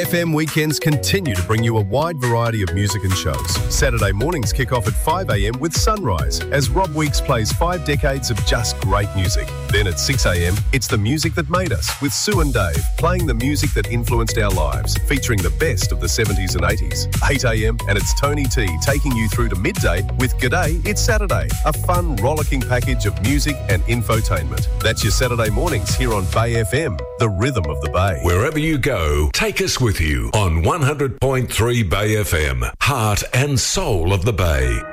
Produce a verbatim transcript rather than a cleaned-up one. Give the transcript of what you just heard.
F M weekends continue to bring you a wide variety of music and shows. Saturday mornings kick off at five a.m. with Sunrise, as Rob Weeks plays five decades of just great music. Then at six a.m, it's The Music That Made Us, with Sue and Dave, playing the music that influenced our lives, featuring the best of the seventies and eighties. eight a.m, and it's Tony T taking you through to midday with G'day, It's Saturday, a fun, rollicking package of music and infotainment. That's your Saturday mornings here on Bay F M, the rhythm of the Bay. Wherever you go, take us with you on one hundred point three Bay F M, heart and soul of the Bay.